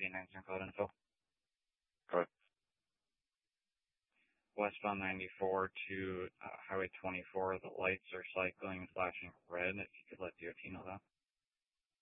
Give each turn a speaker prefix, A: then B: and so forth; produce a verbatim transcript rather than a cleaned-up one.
A: nine cent code info.
B: Go ahead.
A: Westbound ninety-four to uh, Highway twenty-four, the lights are cycling, flashing red. If you could let D O T know that.